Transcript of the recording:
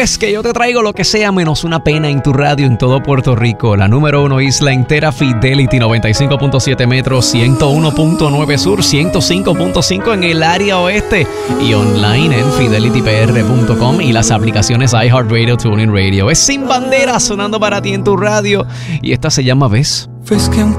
sabes que yo te traigo lo que sea menos una pena en tu radio en todo Puerto Rico. La número 1 isla entera, Fidelity 95.7 metros, 101.9 sur, 105.5 en el área oeste y online en fidelitypr.com y las aplicaciones iHeartRadio, TuneIn Radio. Es Sin Bandera sonando para ti en tu radio y esta se llama ¿Ves? Ves que